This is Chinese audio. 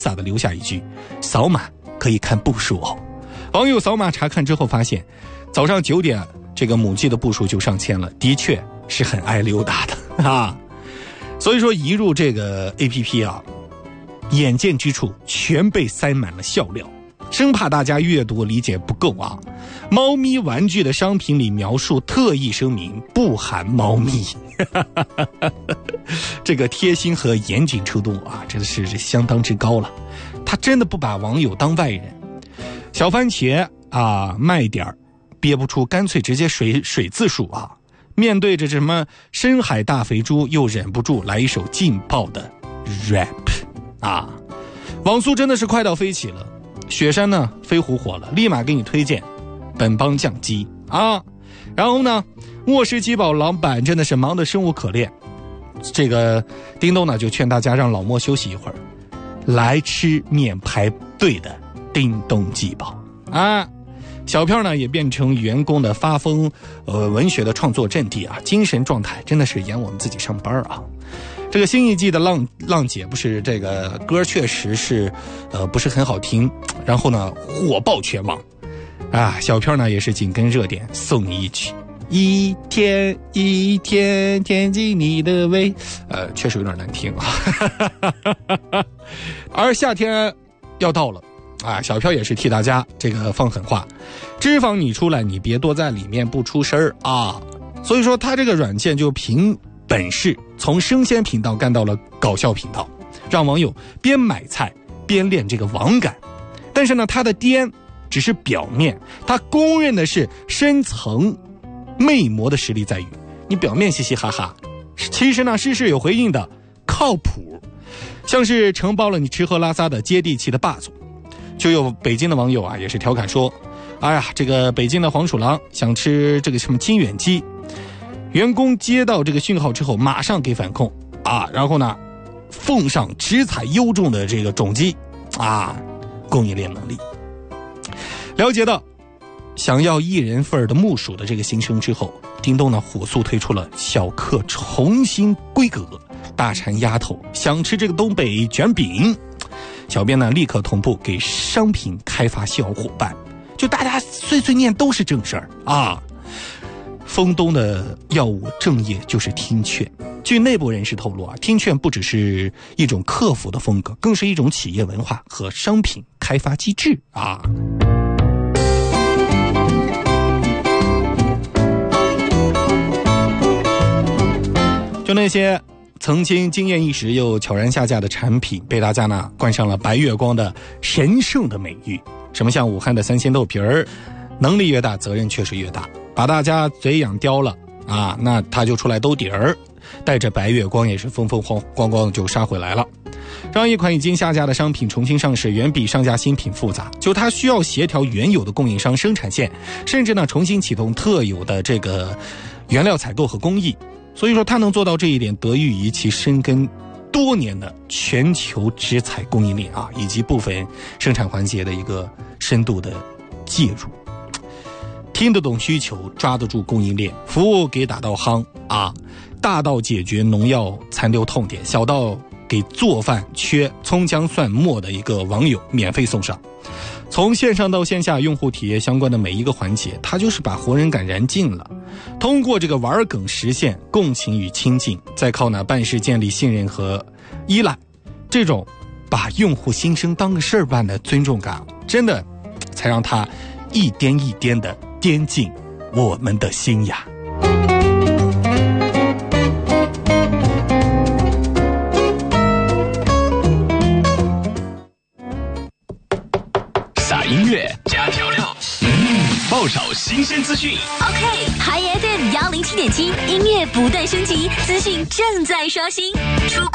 洒的留下一句：扫码可以看步数哦。网友扫码查看之后发现，早上9点这个母鸡的步数就上千了，的确是很爱溜达的啊。所以说一入这个 APP 啊，眼见之处全被塞满了笑料，生怕大家阅读理解不够啊。猫咪玩具的商品里描述特意声明不含猫咪这个贴心和严谨程度啊，真的是相当之高了。他真的不把网友当外人。小番茄啊，卖点憋不出，干脆直接水字数啊。面对着什么深海大肥猪，又忍不住来一首劲爆的 rap 啊！网速真的是快到飞起了。雪山呢飞虎火了，立马给你推荐本帮酱鸡啊。然后呢，沃氏鸡堡老板真的是忙得生无可恋，这个叮咚呢就劝大家让老莫休息一会儿，来吃面排队的叮咚鸡堡啊。小票呢也变成员工的发疯文学的创作阵地啊，精神状态真的是演我们自己上班啊。这个新一季的浪姐不是这个歌确实是不是很好听，然后呢火爆全网啊。小票呢也是紧跟热点送你一曲，一天一天填进你的胃，确实有点难听啊而夏天要到了啊，小飘也是替大家这个放狠话，脂肪你出来，你别多在里面不出声儿啊。所以说他这个软件就凭本事从生鲜频道干到了搞笑频道，让网友边买菜边练这个网感。但是呢，他的颠只是表面，他公认的是深层魅魔的实力在于，你表面嘻嘻哈哈，其实呢事事有回应的，靠谱，像是承包了你吃喝拉撒的接地气的霸总。就有北京的网友啊，也是调侃说，哎呀，这个北京的黄鼠狼想吃这个什么金远鸡，员工接到这个讯号之后马上给反控啊，然后呢奉上只采优重的这个种鸡啊，供应链能力。了解到想要1人份的木薯的这个心声之后，叮咚呢火速推出了小克重新规格，大馋丫头想吃这个东北卷饼，小编呢立刻同步给商品开发小伙伴，就大家碎碎念都是正事儿啊。丰东的药物正业就是听劝，据内部人士透露啊，听劝不只是一种客服的风格，更是一种企业文化和商品开发机制啊。就那些曾经惊艳一时又悄然下架的产品，被大家呢冠上了白月光的神圣的美誉。什么像武汉的3鲜豆皮儿，能力越大责任确实越大，把大家嘴养刁了啊，那他就出来兜底儿，带着白月光也是风风光光就杀回来了。让一款已经下架的商品重新上市，远比上架新品复杂，就它需要协调原有的供应商生产线，甚至呢重新启动特有的这个原料采购和工艺。所以说它能做到这一点，得益于其深耕多年的全球直采供应链啊，以及部分生产环节的一个深度的介入，听得懂需求，抓得住供应链，服务给打到夯啊，大到解决农药残留痛点，小到给做饭缺葱姜蒜末的一个网友免费送上。从线上到线下用户体验相关的每一个环节，它就是把活人感燃尽了。通过这个玩梗实现共情与亲近，再靠呢办事建立信任和依赖，这种把用户心声当个事儿般的尊重感，真的才让它一颠一颠的颠进我们的心呀。 音乐加调料，爆炒新鲜资讯。 OK， Hi FM 107.7，音乐不断升级，资讯正在刷新。